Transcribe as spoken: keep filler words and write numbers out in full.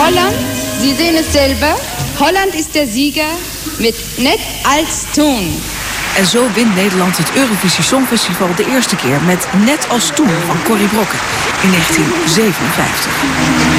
Holland, Sie sehen es selber, Holland is de Sieger met Net als toen. En zo wint Nederland het Eurovisie Songfestival de eerste keer met Net als toen van Corrie Brokken in negentien zevenenvijftig.